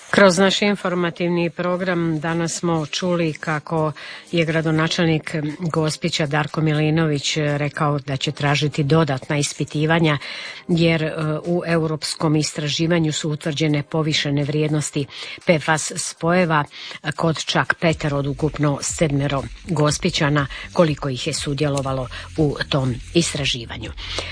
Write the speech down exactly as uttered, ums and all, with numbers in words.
Kroz naš informativni program danas smo čuli kako je gradonačelnik Gospića Darko Milinović rekao da će tražiti dodatna ispitivanja jer u europskom istraživanju su utvrđene povišene vrijednosti P F A S spojeva kod čak petero od ukupno sedmero Gospićana koliko ih je sudjelovalo u tom istraživanju.